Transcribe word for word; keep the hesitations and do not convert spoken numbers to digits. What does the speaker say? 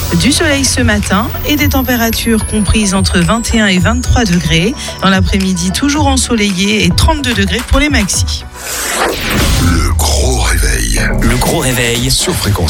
Du soleil ce matin et des températures comprises entre vingt et un et vingt-trois degrés. Dans l'après-midi, toujours ensoleillé et trente-deux degrés pour les maxis. Le gros réveil. Le gros réveil Sur Fréquence.